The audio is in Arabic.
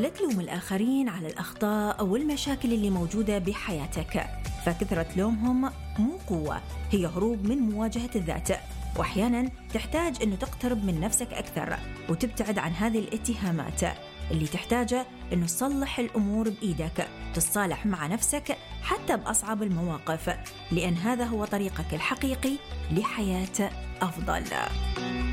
لا تلوم الآخرين على الأخطاء أو المشاكل اللي موجودة بحياتك، فكثرة لومهم مو قوة، هي هروب من مواجهة الذات. وأحياناً تحتاج أنه تقترب من نفسك أكثر وتبتعد عن هذه الاتهامات اللي تحتاجه أنه تصلح الأمور بإيدك، تتصالح مع نفسك حتى بأصعب المواقف، لأن هذا هو طريقك الحقيقي لحياة أفضل.